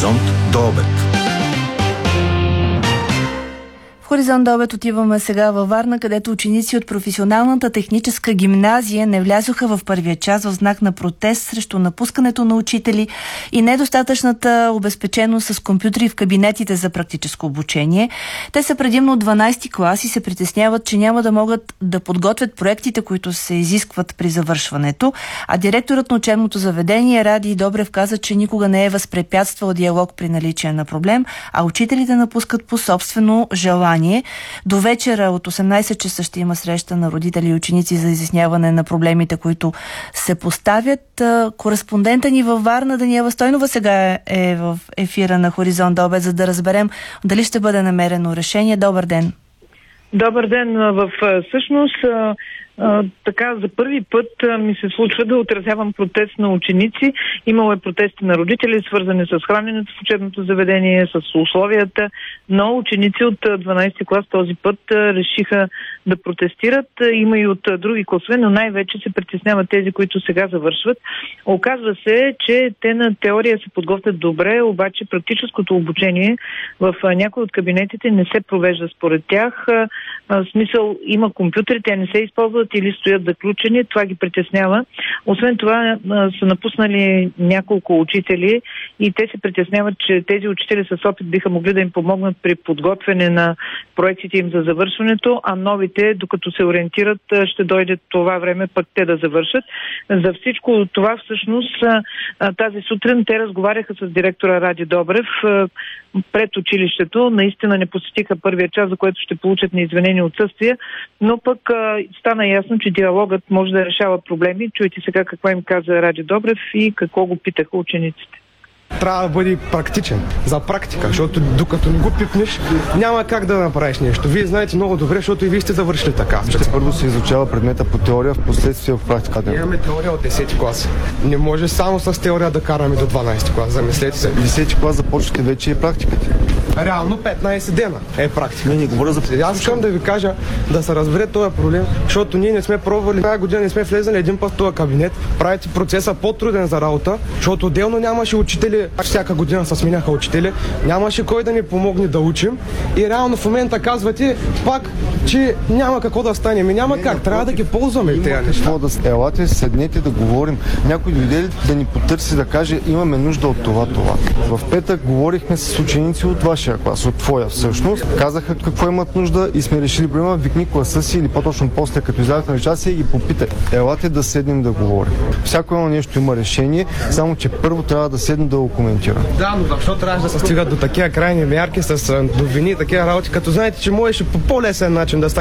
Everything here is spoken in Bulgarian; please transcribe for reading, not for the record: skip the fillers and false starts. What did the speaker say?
Хоризонт до обед. В Хоризонт до обед отиваме сега във Варна, където ученици от професионалната техническа гимназия не влязоха в първия час в знак на протест срещу напускането на учители и недостатъчната обезпеченост с компютри в кабинетите за практическо обучение. Те са предимно от 12-ти клас и се притесняват, че няма да могат да подготвят проектите, които се изискват при завършването. А директорът на учебното заведение Ради Добрев каза, че никога не е възпрепятствал диалог при наличие на проблем, а учителите напускат по собствено желание. До вечера от 18 часа ще има среща на родители и ученици за изясняване на проблемите, които се поставят. Кореспондента ни във Варна, Даниела Стойнова, сега е в ефира на Хоризонт до обед, за да разберем дали ще бъде намерено решение. Добър ден! Добър ден! Всъщност, така за първи път ми се случва да отразявам протест на ученици. Имало е протести на родители, свързани с храненето в учебното заведение, с условията, но ученици от 12 клас този път решиха да протестират. Има и от други класове, но най-вече се притесняват тези, които сега завършват. Оказва се, че те на теория се подготвят добре, обаче практическото обучение в някои от кабинетите не се провежда според тях. В смисъл, има компютри, те не се използват или стоят заключени, това ги притеснява. Освен това са напуснали няколко учители и те се притесняват, че тези учители с опит биха могли да им помогнат при подготвяне на проектите им за завършването, а новите, докато се ориентират, ще дойде това време пък те да завършат. За всичко това всъщност тази сутрин те разговаряха с директора Ради Добрев пред училището. Наистина не посетиха първия час, за което ще получат неизвинени отсъствия, но пък стана ясно, че диалогът може да решава проблеми. Чуйте сега какво им каза Ради Добрев и какво го питаха учениците. Трябва да бъде практичен, за практика, защото докато не го пипнеш, няма как да направиш нещо. Вие знаете много добре, защото и вие сте завършили така. Първо се изучава предмета по теория, в последствие в практика. Имаме теория от 10 клас. Не може само с теория да караме до 12 клас, замислете се. 10 клас започвате вече и практиката. Реално 15 дена е практика. Не говоря за... Аз искам да ви кажа да се разбере този проблем, защото ние не сме пробвали. Тази година не сме влезали един път в този кабинет. Правите процеса по-труден за работа, защото отделно нямаше учители. Всяка година се сменяха учители. Нямаше кой да ни помогне да учим. И реално в момента казвате пак, че няма какво да стане. Няма как. Трябва да ги ползваме тези неща. Елате, седнете да говорим. Някой дойде да ни потърси, да каже, имаме нужда от това. В петък говорихме с ученици от вашия клас, от твоя всъщност. Казаха какво имат нужда и сме решили проблема. Викни класа си или по-точно после, като излязахме на час и ги попитай. Елате да седнем да говорим. Всяко едно нещо има решение, само че първо трябва да седнем да го коментираме. Да, но защо трябва да се стигат до такива крайни мерки с новини и такива работи, като знаете, че можеше по по-лесен начин да стане.